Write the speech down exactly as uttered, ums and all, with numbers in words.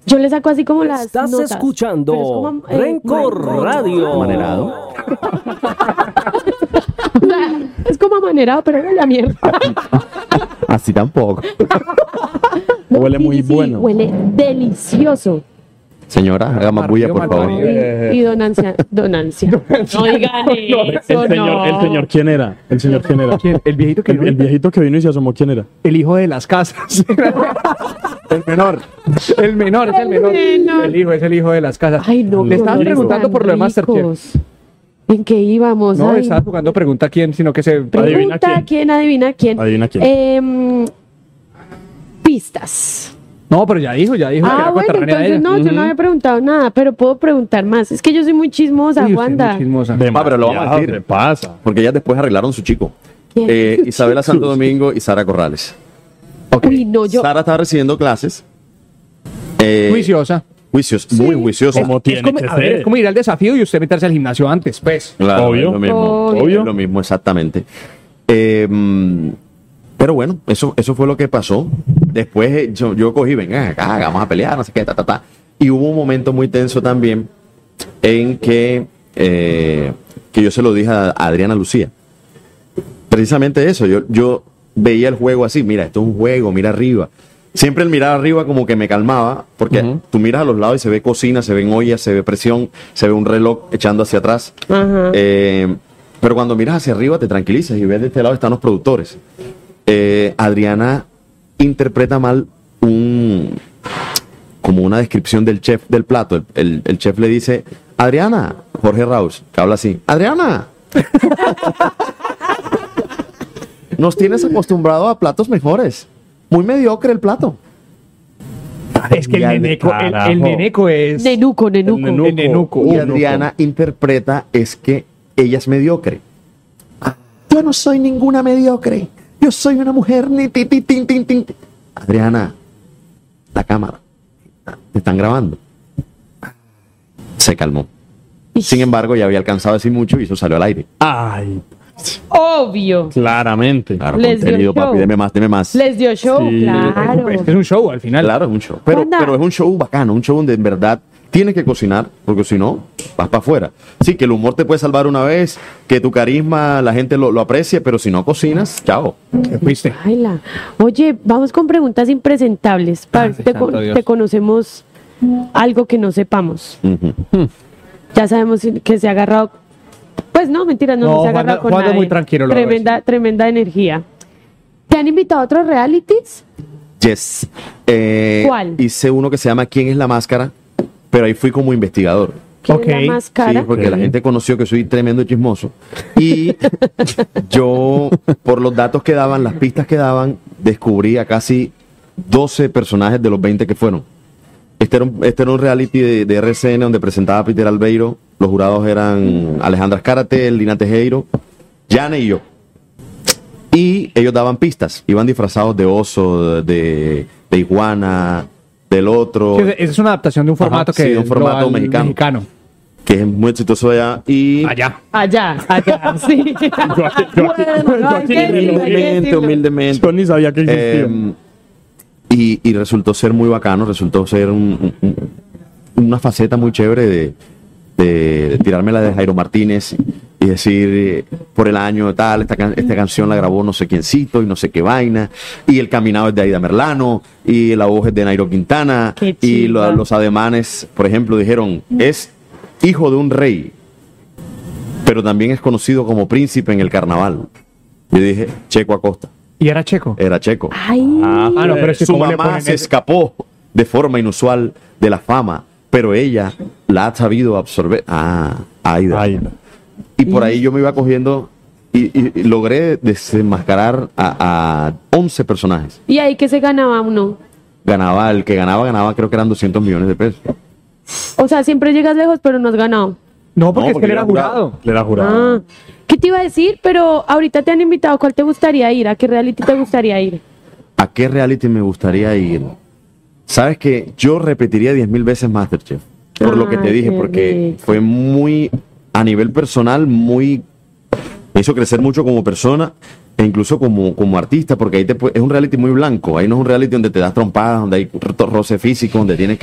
Yo le saco así como las Estás notas. escuchando pero es como, eh, Rencor Radio. Amanerado. O sea, es como amanerado, pero de la mierda. Así tampoco. No, Huele sí, muy sí, bueno. Huele delicioso. Señora, haga más bulla, por favor. Y, y donancia. Donancia. No digan El eso, señor, no. el señor, ¿quién era? El señor, ¿quién era? ¿Quién? El viejito que El, vino. el viejito que vino y se asomó, ¿quién era? El hijo de las casas. El menor. El menor, es el El menor. menor. El hijo es el hijo de las casas. Ay, no. Le qué estabas olores preguntando tan por lo de Masterchef. ricos. ¿En qué íbamos? No, Ay, estabas jugando pregunta quién, sino que se... Adivina pregunta quién. quién, adivina quién. Adivina quién. Em, pistas. No, pero ya dijo, ya dijo que Ah, era bueno, coterránea de entonces ella. no, yo no había preguntado nada, pero puedo preguntar más. Es que yo soy muy chismosa, Uy, usted es muy Wanda. chismosa. Ah, pero lo vamos a Demasiado, decir. ¿qué pasa? Porque ellas después arreglaron su chico. ¿Quién? Eh, Isabela Santo Domingo y Sara Corrales. Uy, no, yo. Sara está recibiendo clases. Eh, Juiciosa. Juicios, muy juiciosa. Como Es tiene como, que a ver, ser. es como ir al desafío y usted meterse al gimnasio antes, pues. Claro, Obvio. es lo mismo. Obvio. Es lo mismo, exactamente. Eh, mm, pero bueno, eso, eso fue lo que pasó. Después eh, yo, yo cogí, venga acá, vamos a pelear, no sé qué, ta, ta, ta. Y hubo un momento muy tenso también en que, eh, que yo se lo dije a Adriana Lucía. Precisamente eso, yo, yo veía el juego así, mira, esto es un juego, mira arriba. Siempre el mirar arriba como que me calmaba, porque Ujú. tú miras a los lados y se ve cocina, se ven ollas, se ve presión, se ve un reloj echando hacia atrás. Ajá. Eh, pero cuando miras hacia arriba te tranquilizas y ves de este lado están los productores. Eh, Adriana interpreta mal un como una descripción del chef del plato. El, el- el chef le dice, Adriana, Jorge Raus, que habla así, Adriana, nos tienes acostumbrado a platos mejores. Muy mediocre el plato. Es que el Ya, neneco, el, el carajo. neneco es... Nenuco, nenuco. El nenuco. El nenuco. Y Uh, Adriana interpreta es que ella es mediocre. Yo no soy ninguna mediocre. Yo soy una mujer ni ti, ti, tin, tin, tin. Adriana, la cámara. Te están grabando. Se calmó. Sin embargo, ya había alcanzado a decir mucho y eso salió al aire. Ay, Obvio. claramente. Claro, Les dio contenido, show. papi, deme más, deme más. Les dio show, Sí. claro. Es que es un show al final. Claro, es un show. Pero, Wanda. pero es un show bacano, un show donde en verdad tienes que cocinar, porque si no, vas para afuera. Sí, que el humor te puede salvar una vez, que tu carisma la gente lo, lo aprecie, pero si no cocinas, chao. Te fuiste. Baila. Oye, vamos con preguntas impresentables. Para ver si te, santo con- Dios. te conocemos algo que no sepamos. Ujú. Ya sabemos que se ha agarrado. Pues no, mentira, no, No, no se ha Juanda- agarrado con Juanda nadie. muy tranquilo, lo voy a Tremenda, decir. tremenda energía. ¿Te han invitado a otros realities? Yes. Eh, ¿Cuál? Hice uno que se llama ¿Quién es la máscara? Pero ahí fui como investigador. ¿Quién Ok. es la más cara? Sí, porque Ok. la gente conoció que soy tremendo chismoso. Y yo, por los datos que daban, las pistas que daban, descubrí a casi doce personajes de los veinte que fueron. Este era un, este era un reality de, de R C N donde presentaba a Peter Albeiro. Los jurados eran Alejandra Escárate, Lina Tejero, Yane y yo. Y ellos daban pistas. Iban disfrazados de oso, de, de iguana, del otro. Sí, esa es una adaptación de un formato Ajá, que sí, de un formato lo al mexicano. que es muy exitoso allá. Y Allá. Allá, allá, sí. Yo aquí- yo aquí- Bueno, yo no, aquí hay que ni lo decirlo, vi. hay que humildemente, decirlo. humildemente. Yo ni sabía que existía. Eh, y, y resultó ser muy bacano, resultó ser un- un- una faceta muy chévere de, de, de tirarme la de Jairo Martínez y decir eh, por el año tal, esta, can- esta canción la grabó no sé quiéncito y no sé qué vaina, y el caminado es de Aida Merlano, y la voz es de Nairo Quintana, Qué y lo- chimba. los ademanes, por ejemplo, dijeron, es hijo de un rey, pero también es conocido como príncipe en el carnaval. Yo dije, Checo Acosta, Y era checo. era checo. Ay, Ah, Ah, no, pero es que Su ¿cómo le mamá ponen se ese? escapó de forma inusual de la fama, pero ella la ha sabido absorber. Ah, Aida. Ay, Y por ahí yo me iba cogiendo y, y- y logré desenmascarar a, a once personajes. ¿y ahí que se ganaba uno? Ganaba, el que ganaba, ganaba, creo que eran doscientos millones de pesos. O sea, siempre llegas lejos, pero no has ganado. No, porque No, es porque que él era era jurado. jurado. le era jurado. Ah, ¿qué te iba a decir? Pero ahorita te han invitado. ¿Cuál te gustaría ir? ¿A qué reality te gustaría ir? ¿A qué reality me gustaría ir? Sabes que yo repetiría diez mil veces Masterchef. Por lo que te Ay, dije, qué porque rico. fue muy, a nivel personal, muy, me hizo crecer mucho como persona e incluso como, como artista, porque ahí te, pu- es un reality muy blanco. Ahí no es un reality donde te das trompadas, donde hay ro- roce físico, donde tienes que